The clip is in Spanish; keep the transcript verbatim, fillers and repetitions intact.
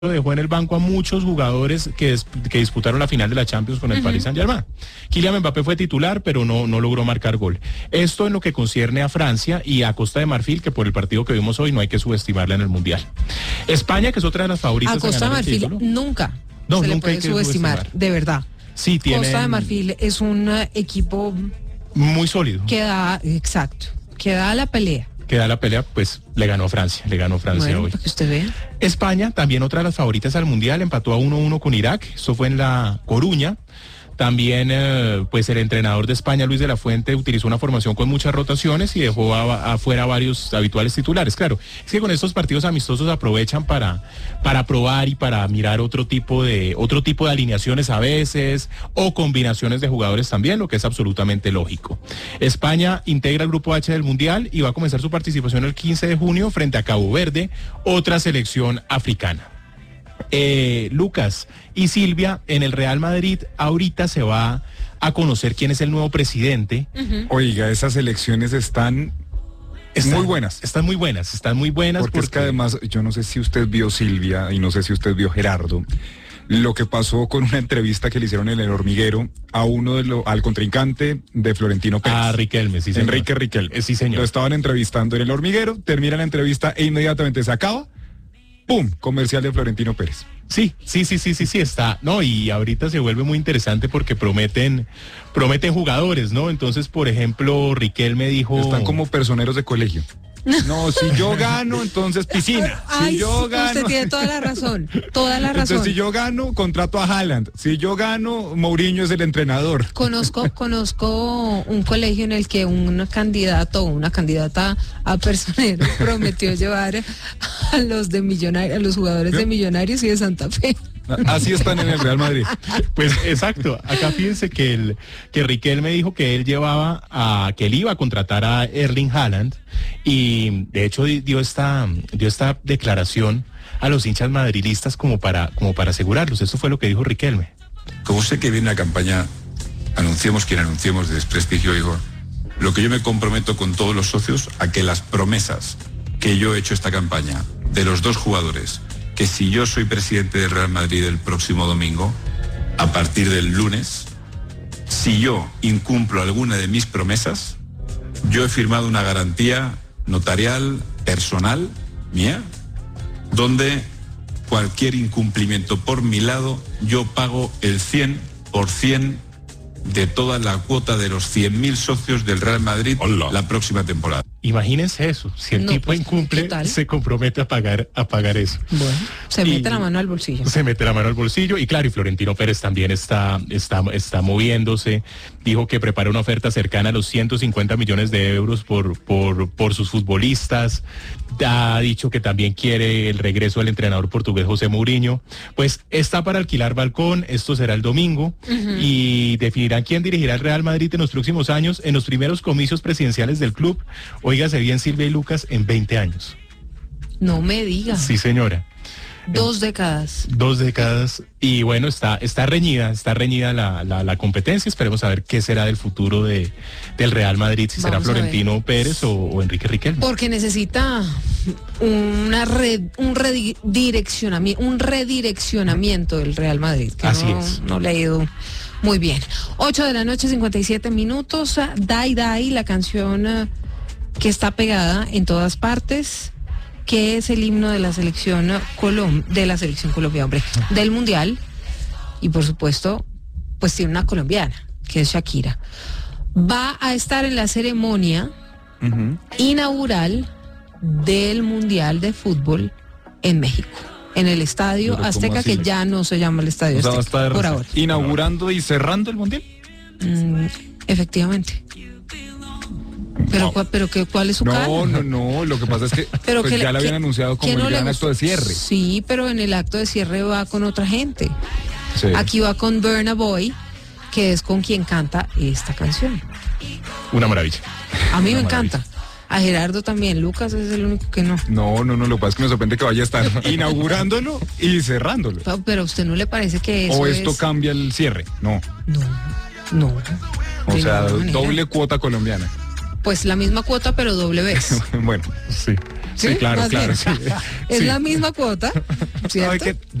dejó en el banco a muchos jugadores que, que disputaron la final de la Champions con el uh-huh. Paris Saint-Germain. Kylian Mbappé fue titular, pero no, no logró marcar gol. Esto en lo que concierne a Francia y a Costa de Marfil, que por el partido que vimos hoy no hay que subestimarla en el Mundial. España, que es otra de las favoritas. A Costa de Marfil nunca no, se nunca le puede subestimar, subestimar, de verdad. Sí, tiene. Costa de Marfil es un equipo muy sólido. Que da, exacto, que da la pelea. Que da la pelea, pues le ganó Francia, le ganó Francia bueno, hoy. Para que usted vea. España, también otra de las favoritas al Mundial, empató a uno uno con Irak, eso fue en La Coruña. También, eh, pues el entrenador de España, Luis de la Fuente, utilizó una formación con muchas rotaciones y dejó a, afuera varios habituales titulares. Claro, es que con estos partidos amistosos aprovechan para, para probar y para mirar otro tipo de, otro tipo de alineaciones a veces, o combinaciones de jugadores también, lo que es absolutamente lógico. España integra el grupo H del Mundial y va a comenzar su participación el quince de junio frente a Cabo Verde, otra selección africana. Eh, Lucas y Silvia, en el Real Madrid ahorita se va a conocer quién es el nuevo presidente. Uh-huh. Oiga, esas elecciones están, están muy buenas. Están muy buenas, están muy buenas. Porque, porque es que además, yo no sé si usted vio, Silvia, y no sé si usted vio, Gerardo, lo que pasó con una entrevista que le hicieron en El Hormiguero a uno de los, al contrincante de Florentino Pérez. A Riquelme, sí señor. Enrique Riquelme. Eh, sí señor. Lo estaban entrevistando en El Hormiguero, termina la entrevista e inmediatamente se acaba. ¡Pum! Comercial de Florentino Pérez. Sí, sí, sí, sí, sí, sí está. No, y ahorita se vuelve muy interesante porque prometen, prometen jugadores, ¿no? Entonces, por ejemplo, Riquelme dijo. Están como personeros de colegio. No, si yo gano, entonces piscina. Si Ay, yo gano. Usted tiene toda la razón, toda la razón. Entonces, si yo gano, contrato a Haaland. Si yo gano, Mourinho es el entrenador. Conozco, conozco un colegio en el que un candidato o una candidata a personero prometió llevar a los de Millonarios, a los jugadores de Millonarios y de Santa Fe. Así están en el Real Madrid. Pues exacto, acá fíjense que el que Riquelme dijo que él llevaba a, que él iba a contratar a Erling Haaland y de hecho dio esta, dio esta declaración a los hinchas madridistas como para, como para asegurarlos. Eso fue lo que dijo Riquelme. Como sé que viene una campaña, anunciemos quien anunciemos de desprestigio, digo, lo que yo me comprometo con todos los socios a que las promesas que yo he hecho esta campaña de los dos jugadores, que si yo soy presidente del Real Madrid el próximo domingo, a partir del lunes, si yo incumplo alguna de mis promesas, yo he firmado una garantía notarial, personal, mía, donde cualquier incumplimiento por mi lado, yo pago el cien por ciento de toda la cuota de los cien mil socios del Real Madrid. Hola. La próxima temporada. Imagínense eso, si el no, tipo pues, incumple, total. se compromete a pagar a pagar eso. Bueno, se y mete la mano al bolsillo. Se mete la mano al bolsillo y claro, y Florentino Pérez también está, está, está moviéndose. Dijo que prepara una oferta cercana a los ciento cincuenta millones de euros por, por, por sus futbolistas. Ha dicho que también quiere el regreso del entrenador portugués José Mourinho. Pues está para alquilar balcón, esto será el domingo, uh-huh. y definirán quién dirigirá el Real Madrid en los próximos años, en los primeros comicios presidenciales del club. Óigase bien, Silvia y Lucas, en veinte años. No me diga. Sí, señora. Dos décadas. Dos décadas. Y bueno, está, está reñida, está reñida la, la, la competencia. Esperemos a ver qué será del futuro de, del Real Madrid, si Vamos será Florentino Pérez o, o Enrique Riquelme. Porque necesita una red, un redireccionamiento, un redireccionamiento del Real Madrid. Que Así no, es. No le ha ido muy bien. ocho de la noche, cincuenta y siete minutos. Dai Dai, la canción que está pegada en todas partes, que es el himno de la selección Colom de la selección Colombia, hombre, del Mundial, y por supuesto, pues tiene una colombiana, que es Shakira. Va a estar en la ceremonia uh-huh. inaugural del Mundial de Fútbol en México, en el Estadio Azteca, que ya no se llama el Estadio o sea, Azteca, va a estar por ahora. ¿Inaugurando y cerrando el Mundial? Mm, efectivamente. Pero, no. pero que, ¿cuál es su no, cara? No, no, no, lo que pasa es que, pero pues que ya le, la habían que, anunciado como no el gran acto de cierre. Sí, pero en el acto de cierre va con otra gente. Sí. Aquí va con Burna Boy, que es con quien canta esta canción. Una maravilla. A mí Una me maravilla. encanta. A Gerardo también, Lucas es el único que no. No, no, no, lo que pasa es que me sorprende que vaya a estar inaugurándolo y cerrándolo. Pero, pero a usted no le parece que eso ¿O esto es... cambia el cierre? No. No, no. O sea, doble cuota colombiana. Pues la misma cuota, pero doble vez. Bueno, sí. Sí, claro, Más claro. bien. Sí. Es Sí. la misma cuota, ¿Sabe ¿cierto? qué?